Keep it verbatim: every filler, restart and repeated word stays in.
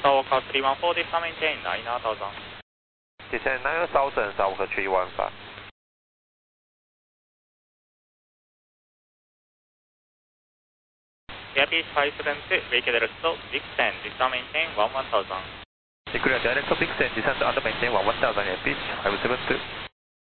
Southwalk three one four, this time maintain nine thousand. Descend nine thousand, Southwalk three one five. Airbus five seven two, wake direct to Big Ten, this time maintain one one thousand. Clear direct to Big Ten, descend and maintain one one thousand, Airbus five seven two.